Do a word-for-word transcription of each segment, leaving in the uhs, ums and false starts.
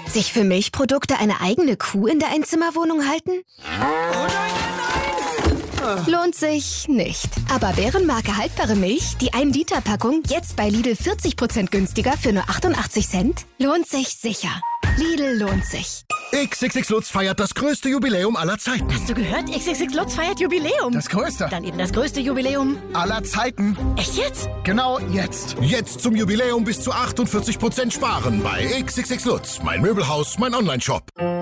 Sich für Milchprodukte eine eigene Kuh in der Einzimmerwohnung halten? Lohnt sich nicht. Aber Bärenmarke haltbare Milch, die ein Liter Packung, jetzt bei Lidl vierzig Prozent günstiger für nur achtundachtzig Cent? Lohnt sich sicher. Lidl lohnt sich. X X X Lutz feiert das größte Jubiläum aller Zeiten. Hast du gehört? X X X Lutz feiert Jubiläum. Das größte. Dann eben das größte Jubiläum aller Zeiten. Echt jetzt? Genau jetzt. Jetzt zum Jubiläum bis zu achtundvierzig Prozent sparen bei X X X Lutz. Mein Möbelhaus, mein Onlineshop.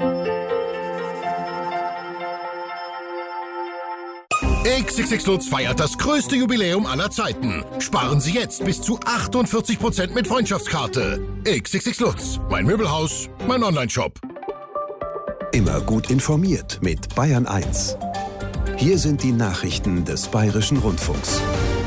X X X Lutz feiert das größte Jubiläum aller Zeiten. Sparen Sie jetzt bis zu achtundvierzig Prozent mit Freundschaftskarte. X X X Lutz. Mein Möbelhaus, mein Onlineshop. Immer gut informiert mit Bayern eins. Hier sind die Nachrichten des Bayerischen Rundfunks.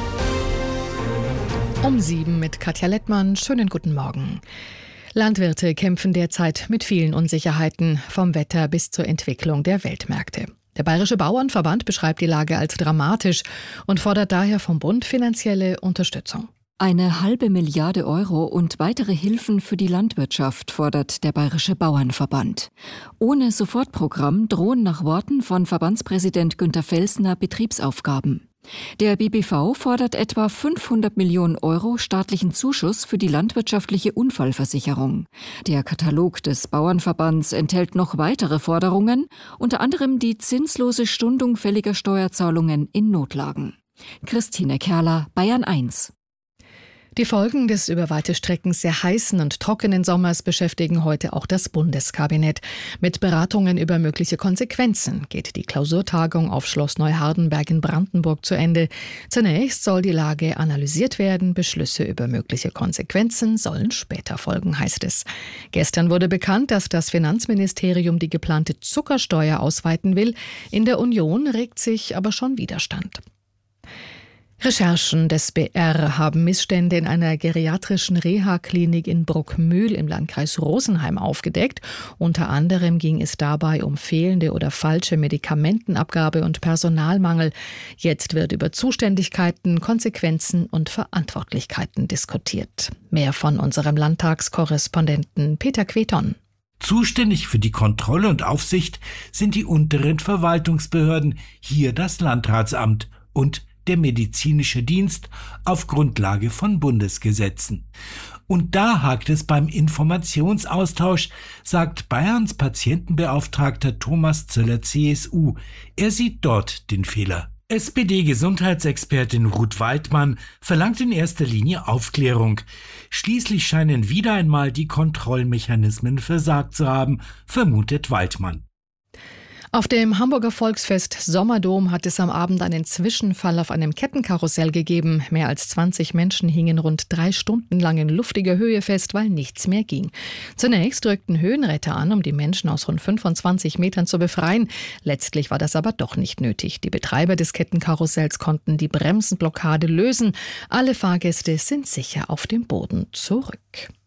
Um sieben mit Katja Lettmann. Schönen guten Morgen. Landwirte kämpfen derzeit mit vielen Unsicherheiten, vom Wetter bis zur Entwicklung der Weltmärkte. Der Bayerische Bauernverband beschreibt die Lage als dramatisch und fordert daher vom Bund finanzielle Unterstützung. Eine halbe Milliarde Euro und weitere Hilfen für die Landwirtschaft fordert der Bayerische Bauernverband. Ohne Sofortprogramm drohen nach Worten von Verbandspräsident Günter Felsner Betriebsaufgaben. Der B B V fordert etwa fünfhundert Millionen Euro staatlichen Zuschuss für die landwirtschaftliche Unfallversicherung. Der Katalog des Bauernverbands enthält noch weitere Forderungen, unter anderem die zinslose Stundung fälliger Steuerzahlungen in Notlagen. Christine Kerler, Bayern eins. Die Folgen des über weite Strecken sehr heißen und trockenen Sommers beschäftigen heute auch das Bundeskabinett. Mit Beratungen über mögliche Konsequenzen geht die Klausurtagung auf Schloss Neuhardenberg in Brandenburg zu Ende. Zunächst soll die Lage analysiert werden. Beschlüsse über mögliche Konsequenzen sollen später folgen, heißt es. Gestern wurde bekannt, dass das Finanzministerium die geplante Zuckersteuer ausweiten will. In der Union regt sich aber schon Widerstand. Recherchen des B R haben Missstände in einer geriatrischen Reha-Klinik in Bruckmühl im Landkreis Rosenheim aufgedeckt. Unter anderem ging es dabei um fehlende oder falsche Medikamentenabgabe und Personalmangel. Jetzt wird über Zuständigkeiten, Konsequenzen und Verantwortlichkeiten diskutiert. Mehr von unserem Landtagskorrespondenten Peter Queton. Zuständig für die Kontrolle und Aufsicht sind die unteren Verwaltungsbehörden, hier das Landratsamt und der medizinische Dienst auf Grundlage von Bundesgesetzen. Und da hakt es beim Informationsaustausch, sagt Bayerns Patientenbeauftragter Thomas Zöller C S U. Er sieht dort den Fehler. S P D-Gesundheitsexpertin Ruth Waldmann verlangt in erster Linie Aufklärung. Schließlich scheinen wieder einmal die Kontrollmechanismen versagt zu haben, vermutet Waldmann. Auf dem Hamburger Volksfest Sommerdom hat es am Abend einen Zwischenfall auf einem Kettenkarussell gegeben. Mehr als zwanzig Menschen hingen rund drei Stunden lang in luftiger Höhe fest, weil nichts mehr ging. Zunächst rückten Höhenretter an, um die Menschen aus rund fünfundzwanzig Metern zu befreien. Letztlich war das aber doch nicht nötig. Die Betreiber des Kettenkarussells konnten die Bremsenblockade lösen. Alle Fahrgäste sind sicher auf dem Boden zurück.